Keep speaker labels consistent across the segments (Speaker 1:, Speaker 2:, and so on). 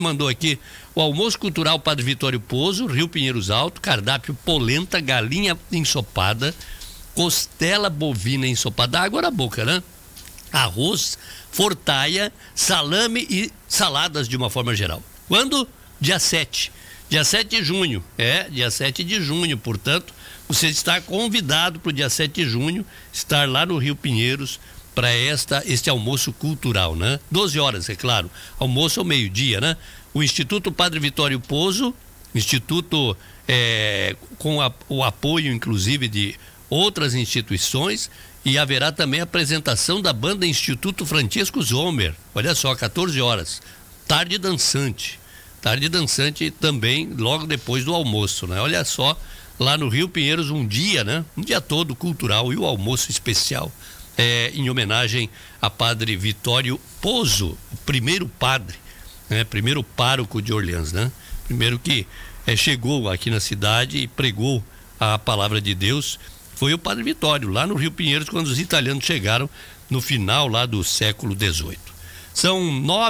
Speaker 1: mandou aqui o almoço cultural Padre Vitório Pozo, Rio Pinheiros Alto, cardápio polenta, galinha ensopada, costela bovina ensopada, água na boca, né? Arroz, fortaia, salame e saladas de uma forma geral. Quando? Dia 7. Dia 7 de junho. Dia 7 de junho, portanto, você está convidado para o dia 7 de junho estar lá no Rio Pinheiros para este almoço cultural, né? 12 horas, é claro. Almoço ao meio-dia, né? O Instituto Padre Vitório Pozo, instituto com o apoio, inclusive, de outras instituições, e haverá também a apresentação da banda Instituto Francisco Zomer. Olha só, 14 horas. Tarde dançante também logo depois do almoço, né? Olha só, lá no Rio Pinheiros um dia, né? Um dia todo cultural e o almoço especial em homenagem a Padre Vitório Pozo, o primeiro padre, né? Primeiro pároco de Orleans, né? Primeiro que chegou aqui na cidade e pregou a palavra de Deus, foi o Padre Vitório, lá no Rio Pinheiros, quando os italianos chegaram no final lá do século XVIII. São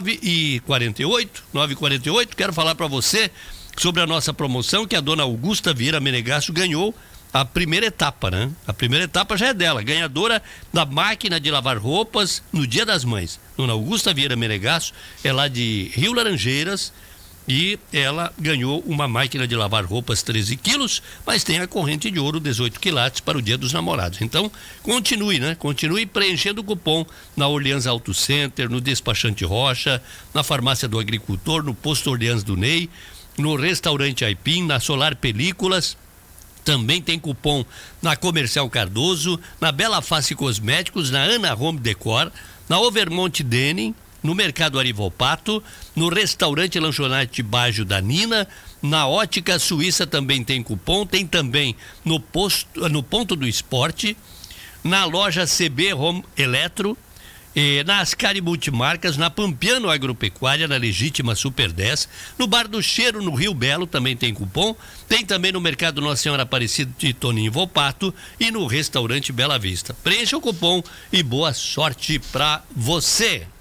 Speaker 1: 9h48, quero falar para você sobre a nossa promoção, que a dona Augusta Vieira Menegasso ganhou a primeira etapa, né? A primeira etapa já é dela, ganhadora da máquina de lavar roupas no Dia das Mães. Dona Augusta Vieira Menegasso é lá de Rio Laranjeiras e ela ganhou uma máquina de lavar roupas 13 quilos, mas tem a corrente de ouro 18 quilates para o Dia dos Namorados. Então, continue, né? Continue preenchendo o cupom na Orleans Auto Center, no Despachante Rocha, na Farmácia do Agricultor, no Posto Orleans do Ney, no Restaurante Aipim, na Solar Películas. Também tem cupom na Comercial Cardoso, na Bela Face Cosméticos, na Ana Home Decor, na Overmont Denim, no Mercado Arivolpato, no Restaurante Lanchonete Bajo da Nina, na Ótica Suíça também tem cupom, tem também no Ponto do Esporte, na loja CB Home Eletro, na Ascari Multimarcas, na Pampiano Agropecuária, na Legítima Super 10, no Bar do Cheiro, no Rio Belo, também tem cupom, tem também no Mercado Nossa Senhora Aparecida de Toninho Volpato e no Restaurante Bela Vista. Preencha o cupom e boa sorte pra você!